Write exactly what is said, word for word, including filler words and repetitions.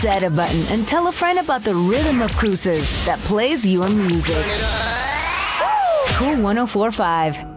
Set a button and tell a friend about the rhythm of cruises that plays your music. Cool one oh four point five.